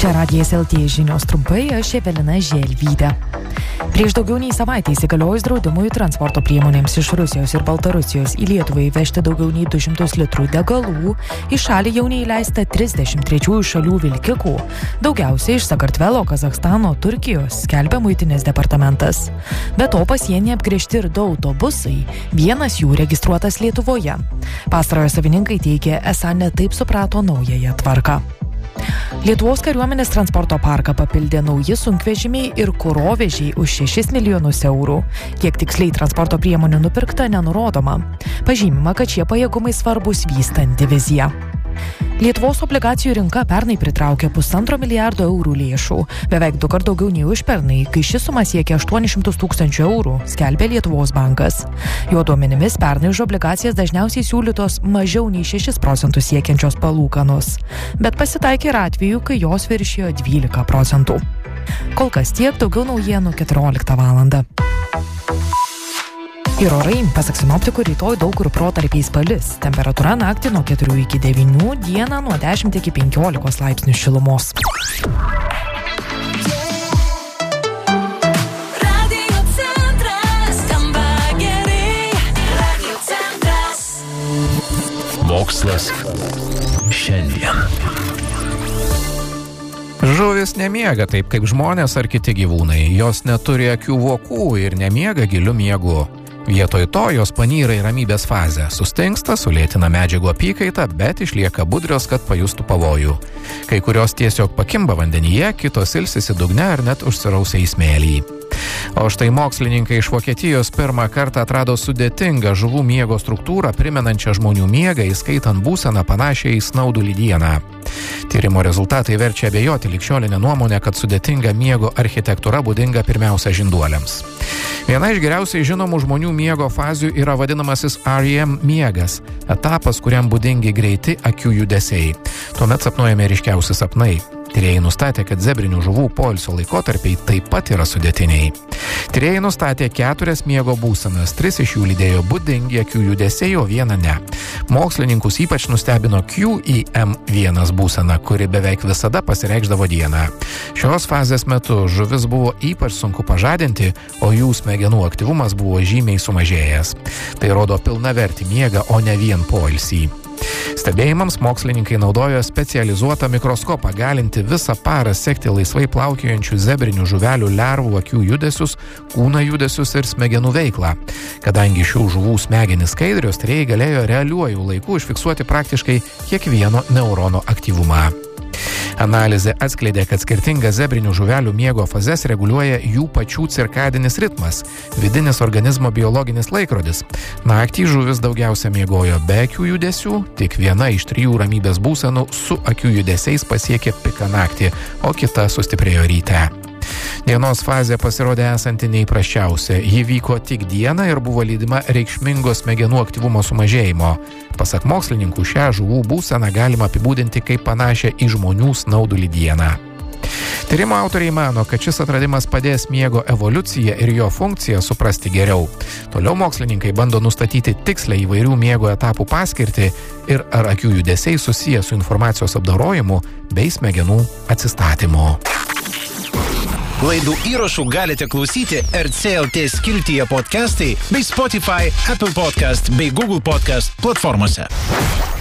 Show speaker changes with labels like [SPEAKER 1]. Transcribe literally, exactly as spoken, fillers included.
[SPEAKER 1] Čia Radijas L T žinios trumpai, aš Evelina Želvytė. Prieš daugiau nei savaitę įsigaliojus draudimui transporto priemonėms iš Rusijos ir Baltarusijos į Lietuvą įvežti daugiau nei du šimtus litrų degalų, į šalį jau neįleista trisdešimt trečiųjų šalių vilkikų, daugiausiai iš Sakartvelo, Kazachstano, Turkijos, skelbia Muitinės departamentas. Be to pasienyje apgręžti ir du autobusai, vienas jų registruotas Lietuvoje. Pastarojo savininkai teigia, esą ne taip suprato naująją tvarką. Lietuvos kariuomenės transporto parką papildė nauji sunkvežimiai ir kurovežiai už šešis milijonus eurų. Kiek tiksliai transporto priemonių nupirkta, nenurodoma. Pažymima, kad šie pajėgumai svarbus vystant diviziją. Lietuvos obligacijų rinka pernai pritraukė pusantro milijardo eurų lėšų, beveik du kart daugiau nei užpernai, kai ši suma siekia aštuonis šimtus tūkstančių eurų, skelbė Lietuvos bankas. Jo duomenimis pernai už obligacijas dažniausiai siūlytos mažiau nei šešis procentus siekiančios palūkanos, bet pasitaikė ir atvejų, kai jos viršijo dvylika procentų. Kol kas tiek, daugiau naujienų keturioliktą valandą. Ir orai, pasak sinoptikų, rytoj daug kur protarpiais palis. Temperatūra naktį nuo keturių iki devynių, dieną nuo dešimt iki penkiolikos laipsnių šilumos.
[SPEAKER 2] Radio centras, skamba gerai. Radio centras.
[SPEAKER 3] Mokslas šiandien.
[SPEAKER 4] Žuvis nemiega taip kaip žmonės ar kiti gyvūnai. Jos neturi akių vokų ir nemiega giliu miegu. Vietoj to jos panyra į ramybės fazę, sustingsta, sulėtina medžiagų apykaitą, bet išlieka budrios, kad pajustų pavojų. Kai kurios tiesiog pakimba vandenyje, kitos ilsisi dugne ar net užsirausia į smėlį. O štai mokslininkai iš Vokietijos pirmą kartą atrado sudėtingą žuvų miego struktūrą, primenančią žmonių miegą, įskaitant būseną panašią į snaudulį dieną. Tyrimo rezultatai verčia abejoti ligšiolinę nuomonę, kad sudėtinga miego architektūra būdinga pirmiausia žinduoliams. Viena iš geriausiai žinomų žmonių miego fazių yra vadinamasis R E M miegas, etapas, kuriam būdingi greiti akių judesiai. Tuomet sapnuojami ryškiausi sapnai. Tyrėjai nustatė, kad zebrinių žuvų poilsio laikotarpiai taip pat yra sudėtiniai. Tyrėjai nustatė keturias miego būsenas, tris iš jų lydėjo būdingi akių judesiai, o vieną ne. Mokslininkus ypač nustebino Q E M vienas būsena, kuri beveik visada pasireikšdavo dieną. Šios fazės metu žuvis buvo ypač sunku pažadinti, o jų smegenų aktyvumas buvo žymiai sumažėjęs. Tai rodo pilnavertį miegą, o ne vien poilsį. Stebėjimams mokslininkai naudojo specializuotą mikroskopą, galinti visą parą sekti laisvai plaukiojančių zebrinių žuvelių lervų akių judesius, kūno judesius ir smegenų veiklą. Kadangi šių žuvų smegenys skaidrios, tyrėjai galėjo realiuoju laiku užfiksuoti praktiškai kiekvieno neurono aktyvumą. Analizė atskleidė, kad skirtingas zebrinių žuvelių miego fazes reguliuoja jų pačių cirkadinis ritmas, vidinis organizmo biologinis laikrodis. Naktį žuvis daugiausia miegojo be akių judesių, tik viena iš trijų ramybės būsenų su akių judesiais pasiekė piką naktį, o kita sustiprėjo ryte. Dienos fazė pasirodė esanti neįprasčiausia. Ji vyko tik dieną ir buvo lydima reikšmingo smegenų aktyvumo sumažėjimo. Pasak mokslininkų, šią žuvų būseną galima apibūdinti kaip panašią į žmonių snaudulį dieną. Tyrimo autoriai mano, kad šis atradimas padės miego evoliuciją ir jo funkciją suprasti geriau. Toliau mokslininkai bando nustatyti tikslę įvairių miego etapų paskirtį ir ar akių judesiai susiję su informacijos apdorojimu bei smegenų atsistatymu.
[SPEAKER 3] Laidų įrašų galite klausyti R C L T skiltyje podcastai bei Spotify, Apple Podcast bei Google Podcast platformose.